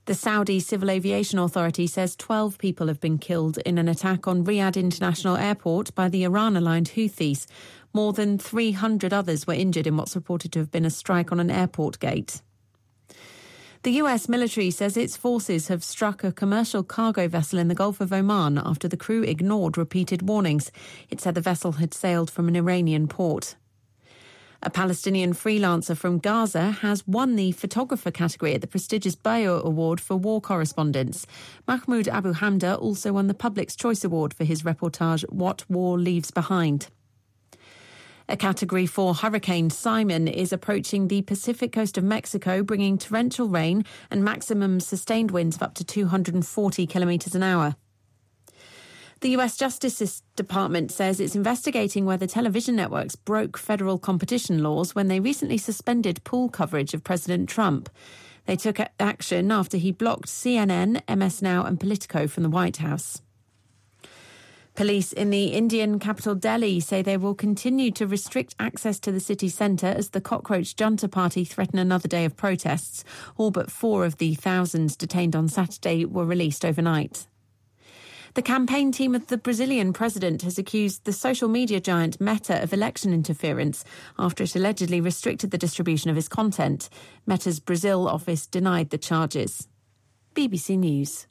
The Saudi Civil Aviation Authority says 12 people have been killed in an attack on Riyadh International Airport by the Iran-aligned Houthis. More than 300 others were injured in what's reported to have been a strike on an airport gate. The US military says its forces have struck a commercial cargo vessel in the Gulf of Oman after the crew ignored repeated warnings. It said the vessel had sailed from an Iranian port. A Palestinian freelancer from Gaza has won the photographer category at the prestigious Bayo Award for war correspondence. Mahmoud Abu Hamda also won the Public's Choice Award for his reportage What War Leaves Behind. A Category 4 Hurricane Simon is approaching the Pacific coast of Mexico, bringing torrential rain and maximum sustained winds of up to 240 kilometres an hour. The US Justice Department says it's investigating whether television networks broke federal competition laws when they recently suspended pool coverage of President Trump. They took action after he blocked CNN, MS Now and Politico from the White House. Police in the Indian capital Delhi say they will continue to restrict access to the city centre as the Cockroach Junta Party threaten another day of protests. All but 4 of the thousands detained on Saturday were released overnight. The campaign team of the Brazilian president has accused the social media giant Meta of election interference after it allegedly restricted the distribution of his content. Meta's Brazil office denied the charges. BBC News.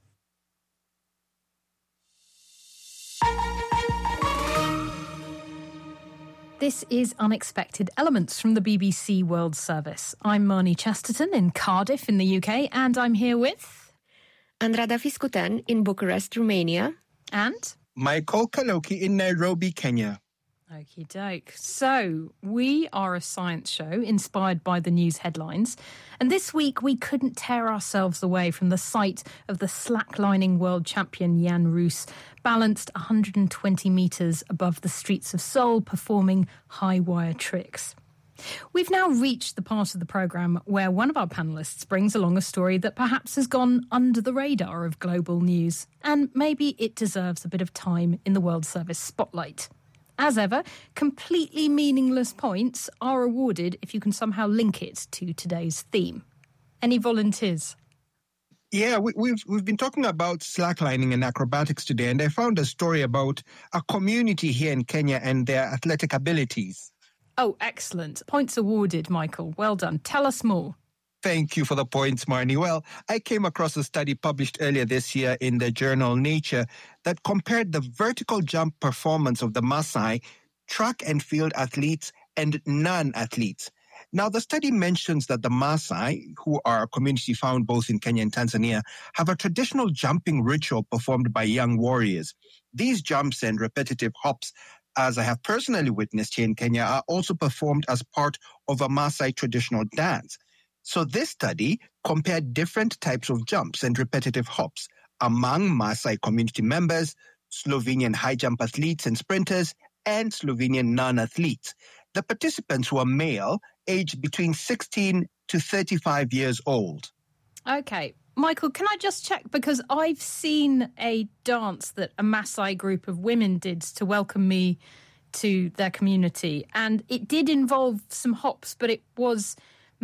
This is Unexpected Elements from the BBC World Service. I'm Marnie Chesterton in Cardiff in the UK, and I'm here with... Andrada Fiscuten in Bucharest, Romania. And? Michael Kaloki in Nairobi, Kenya. Okie doke. So, we are a science show inspired by the news headlines. And this week, we couldn't tear ourselves away from the sight of the slacklining world champion Jan Roos, balanced 120 metres above the streets of Seoul, performing high wire tricks. We've now reached the part of the programme where one of our panellists brings along a story that perhaps has gone under the radar of global news, and maybe it deserves a bit of time in the World Service spotlight. As ever, completely meaningless points are awarded if you can somehow link it to today's theme. Any volunteers? Yeah, we've been talking about slacklining and acrobatics today, and I found a story about a community here in Kenya and their athletic abilities. Oh, excellent. Points awarded, Michael. Well done. Tell us more. Thank you for the points, Marnie. Well, I came across a study published earlier this year in the journal Nature that compared the vertical jump performance of the Maasai, track and field athletes, and non-athletes. Now, the study mentions that the Maasai, who are a community found both in Kenya and Tanzania, have a traditional jumping ritual performed by young warriors. These jumps and repetitive hops, as I have personally witnessed here in Kenya, are also performed as part of a Maasai traditional dance. So this study compared different types of jumps and repetitive hops among Maasai community members, Slovenian high jump athletes and sprinters, and Slovenian non-athletes. The participants were male, aged between 16 to 35 years old. Okay. Michael, can I just check? Because I've seen a dance that a Maasai group of women did to welcome me to their community. And it did involve some hops, but it was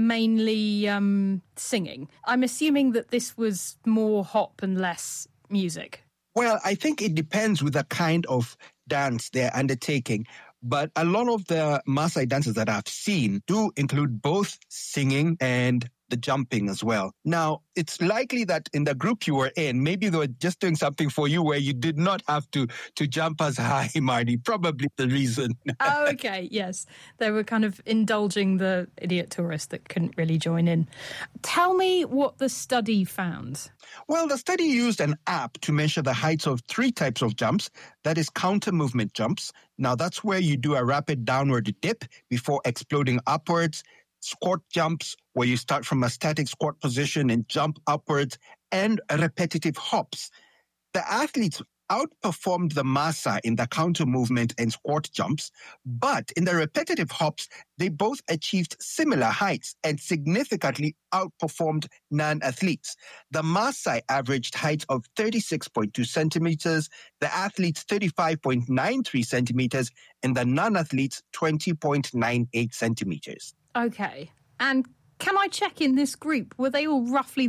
mainly singing. I'm assuming that this was more hop and less music. Well, I think it depends with the kind of dance they're undertaking. But a lot of the Maasai dances that I've seen do include both singing and the jumping as well. Now, it's likely that in the group you were in, maybe they were just doing something for you where you did not have to jump as high, Marty. Probably the reason. Oh, okay, yes. They were kind of indulging the idiot tourist that couldn't really join in. Tell me what the study found. Well, the study used an app to measure the heights of 3 types of jumps. That is counter movement jumps. Now, that's where you do a rapid downward dip before exploding upwards. Squat jumps, where you start from a static squat position and jump upwards, and repetitive hops. The athletes outperformed the Maasai in the counter movement and squat jumps, but in the repetitive hops, they both achieved similar heights and significantly outperformed non-athletes. The Maasai averaged heights of 36.2 centimeters, the athletes 35.93 centimeters, and the non-athletes 20.98 centimeters. Okay. And can I check in this group? Were they all roughly